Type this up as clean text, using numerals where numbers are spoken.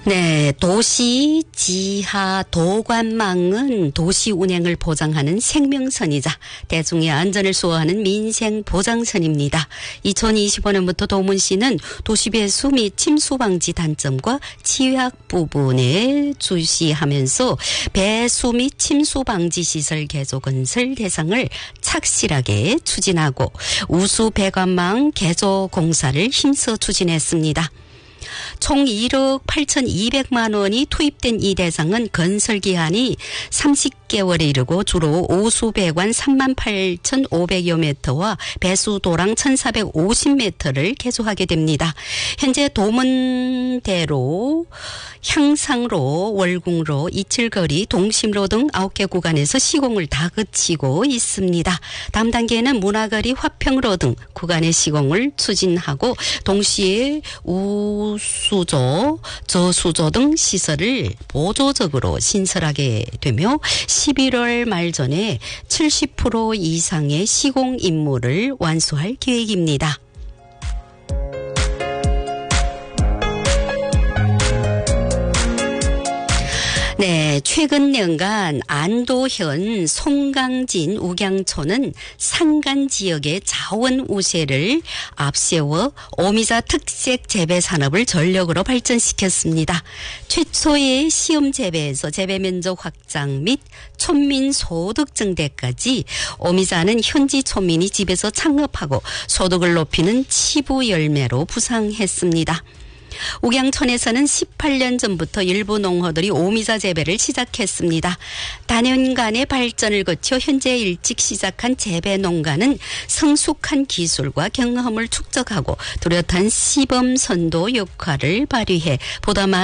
네, 도시 지하 도관망은 도시 운행을 보장하는 생명선이자 대중의 안전을 수호하는 민생 보장선입니다. 2025년부터 도문시는 도시 배수 및 침수 방지 단점과 취약 부분에 주시하면서 배수 및 침수 방지 시설 개조 건설 대상을 착실하게 추진하고 우수 배관망 개조 공사를 힘써 추진했습니다. 총 1억 8,200만 원이 투입된 이 대상은 건설 기한이 30개월에 이르고 주로 오수배관 38,500여 미터와 배수도랑 1,450m를 개조하게 됩니다. 현재 도문대로, 향상로, 월궁로, 이칠거리, 동심로 등 9개 구간에서 시공을 다 그치고 있습니다. 다음 단계는 문화거리, 화평로 등 구간의 시공을 추진하고 동시에 우수조, 저수조 등 시설을 보조적으로 신설하게 되며 11월 말 전에 70% 이상의 시공 임무를 완수할 계획입니다. 네, 최근 년간 안도현, 송강진, 우경촌은 산간 지역의 자원 우세를 앞세워 오미자 특색 재배 산업을 전력으로 발전시켰습니다. 최초의 시험 재배에서 재배 면적 확장 및 촌민 소득 증대까지 오미자는 현지 촌민이 집에서 창업하고 소득을 높이는 치부 열매로 부상했습니다. 우경촌에서는 18년 전부터 일부 농어들이 오미자 재배를 시작했습니다. 단연간의 발전을 거쳐 현재 일찍 시작한 재배 농가는 성숙한 기술과 경험을 축적하고 뚜렷한 시범 선도 역할을 발휘해 보다 많은